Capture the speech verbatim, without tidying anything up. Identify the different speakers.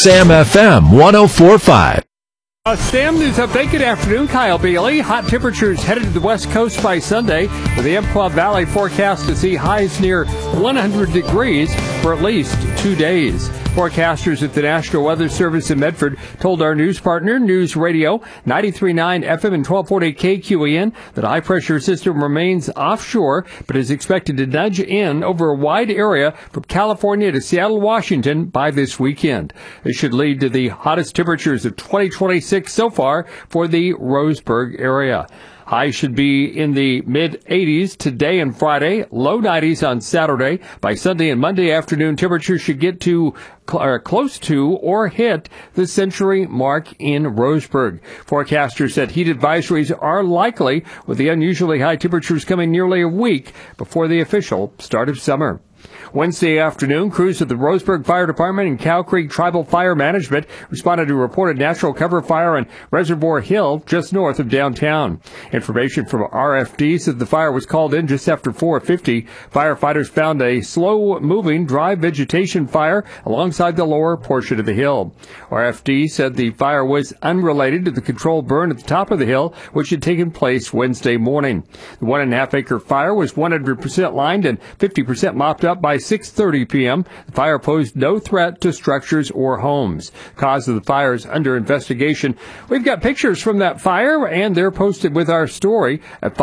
Speaker 1: Sam F M one oh four point five.
Speaker 2: A SAM News Update. Good afternoon, Kyle Bailey. Hot temperatures headed to the west coast by Sunday, with the Umpqua Valley forecast to see highs near one hundred degrees for at least two days. Forecasters at the National Weather Service in Medford told our news partner, News Radio ninety-three point nine F M and twelve forty K Q E N, that a high-pressure system remains offshore, but is expected to nudge in over a wide area from California to Seattle, Washington by this weekend. This should lead to the hottest temperatures of twenty twenty-six so far for the Roseburg area. Highs should be in the mid-eighties today and Friday, low nineties on Saturday. By Sunday and Monday afternoon, temperatures should get to uh, close to or hit the century mark in Roseburg. Forecasters said heat advisories are likely, with the unusually high temperatures coming nearly a week before the official start of summer. Wednesday afternoon, crews of the Roseburg Fire Department and Cow Creek Tribal Fire Management responded to a reported natural cover fire on Reservoir Hill, just north of downtown. Information from R F D said the fire was called in just after four fifty. Firefighters found a slow-moving dry vegetation fire alongside the lower portion of the hill. R F D said the fire was unrelated to the controlled burn at the top of the hill, which had taken place Wednesday morning. The one and a half acre fire was one hundred percent lined and fifty percent mopped up by six thirty p.m. The fire posed no threat to structures or homes. Cause of the fire is under investigation. We've got pictures from that fire, and they're posted with our story at